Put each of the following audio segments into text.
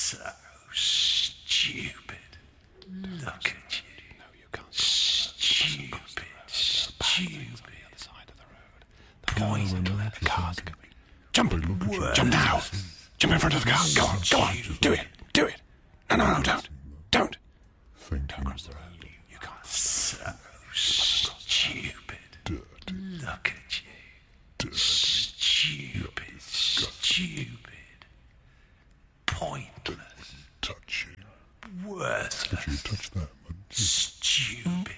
So stupid. Look at you. No, you can't. Stupid. Stupid. Poison. Pointless. The cars. Jump! Jump now! Jump in front of the car! Go on! Go on! Do it! Do it! No, don't! Don't! Don't cross the road. You can't. So stupid. Look at you. Stupid. Stupid. Pointless. Touch you. Worthless. Did you touch that one? Stupid.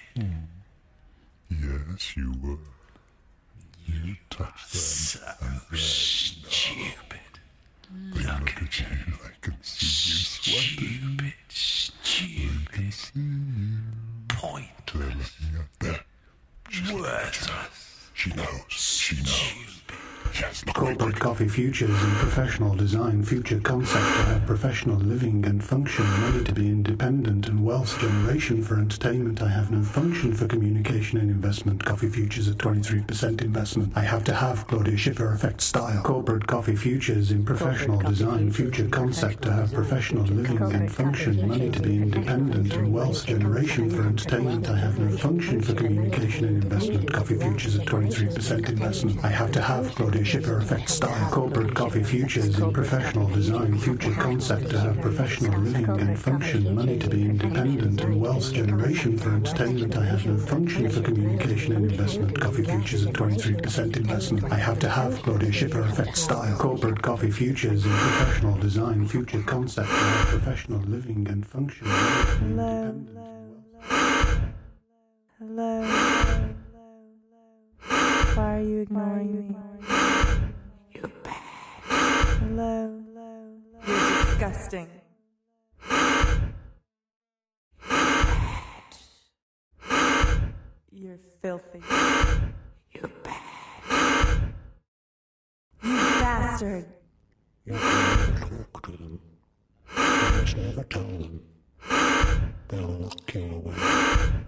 Yes, you were. You touched them. So stupid. Look Look at you. I can see you sweating. Stupid. I can see you. Pointless. They're looking at there. Worthless. She knows. She knows. Yes, look Corporate right. Coffee Futures and professional design future concept to have professional living and function, money to be independent and wealth generation for entertainment. I have no function for communication and investment. Coffee Futures at 23% investment. I have to have Claudia Schiffer effect style. Corporate Coffee Futures in professional design future concept to have professional living and function, money to be independent and wealth generation for entertainment. I have no function for communication and investment. Coffee Futures at 23% investment. I have to have Claudia Schiffer effect style. Corporate Coffee Futures in professional design future concept to have professional living and function, money to be independent and wealth generation for entertainment. I have no function for communication and investment. Coffee Futures at 23% investment. I have to have Claudia Schiffer effect style. Corporate Coffee Futures in professional design future concept to have professional living and function, money to be independent. Hello. Why are you ignoring me? You're bad. Hello. You're disgusting. You're filthy. You're bad. You bastard. You talk to them. You must never tell them. They'll lock you away.